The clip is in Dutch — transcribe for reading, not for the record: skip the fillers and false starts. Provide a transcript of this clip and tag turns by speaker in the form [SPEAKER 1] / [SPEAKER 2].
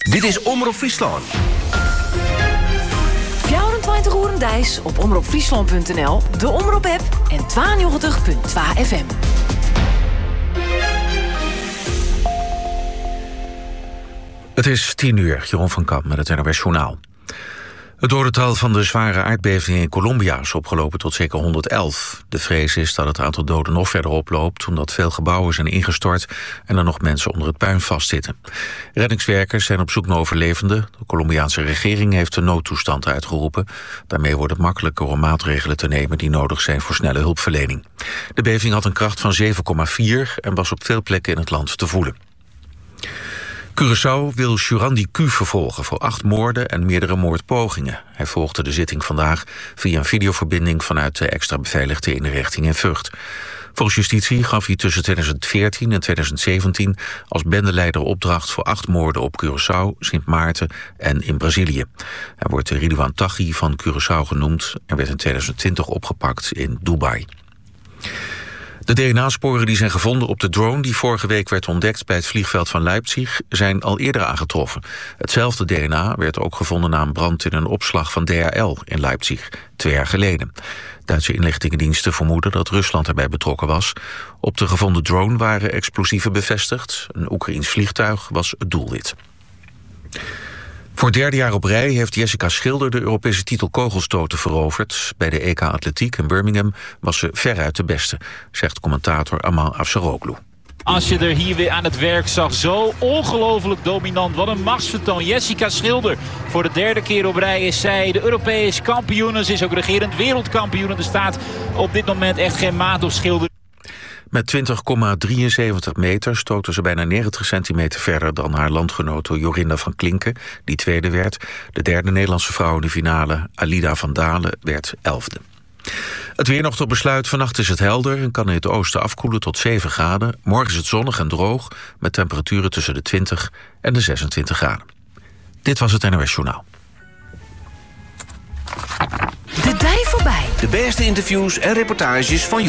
[SPEAKER 1] Dit is Omroep Friesland.
[SPEAKER 2] 24 uur een Dijs op omroepfriesland.nl, de Omroep-app en 92.2 FM.
[SPEAKER 3] Het is 10 uur, Jeroen van Kamp met het NOS Journaal. Het dodental van de zware aardbeving in Colombia is opgelopen tot zeker 111. De vrees is dat het aantal doden nog verder oploopt, omdat veel gebouwen zijn ingestort en er nog mensen onder het puin vastzitten. Reddingswerkers zijn op zoek naar overlevenden. De Colombiaanse regering heeft de noodtoestand uitgeroepen. Daarmee wordt het makkelijker om maatregelen te nemen die nodig zijn voor snelle hulpverlening. De beving had een kracht van 7,4 en was op veel plekken in het land te voelen. Curaçao wil Jurandi Q vervolgen voor 8 moorden en meerdere moordpogingen. Hij volgde de zitting vandaag via een videoverbinding vanuit de extra beveiligde inrichting in Vught. Volgens justitie gaf hij tussen 2014 en 2017 als bendeleider opdracht voor 8 moorden op Curaçao, Sint Maarten en in Brazilië. Hij wordt de Ridouan Taghi van Curaçao genoemd en werd in 2020 opgepakt in Dubai. De DNA-sporen die zijn gevonden op de drone die vorige week werd ontdekt bij het vliegveld van Leipzig zijn al eerder aangetroffen. Hetzelfde DNA werd ook gevonden na een brand in een opslag van DHL in Leipzig 2 jaar geleden. Duitse inlichtingendiensten vermoeden dat Rusland erbij betrokken was. Op de gevonden drone waren explosieven bevestigd. Een Oekraïens vliegtuig was het doelwit. Voor het 3e jaar op rij heeft Jessica Schilder de Europese titel kogelstoten veroverd. Bij de EK Atletiek in Birmingham was ze veruit de beste, zegt commentator Amal Afsaroglu.
[SPEAKER 4] Als je er hier weer aan het werk zag, zo ongelooflijk dominant. Wat een machtsvertoon. Jessica Schilder. Voor de 3e keer op rij is zij de Europese kampioen. Ze is ook regerend wereldkampioen. Er staat op dit moment echt geen maat op Schilder.
[SPEAKER 3] Met 20,73 meter stoten ze bijna 90 centimeter verder dan haar landgenote Jorinda van Klinken, die tweede werd. De 3e Nederlandse vrouw in de finale, Alida van Dalen, werd 11e. Het weer nog tot besluit. Vannacht is het helder en kan in het oosten afkoelen tot 7 graden. Morgen is het zonnig en droog, met temperaturen tussen de 20 en de 26 graden. Dit was het NOS Journaal.
[SPEAKER 2] De Dij voorbij.
[SPEAKER 1] De beste interviews en reportages van